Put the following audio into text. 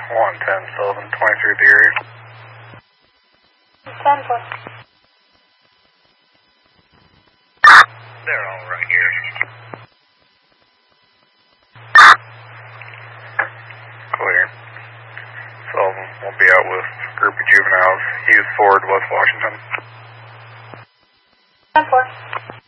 110 Sullivan, 23 at the area. 10-4. They're all right here. Clear. Sullivan will be out with a group of juveniles. Hughes Ford, West Washington. 10-4.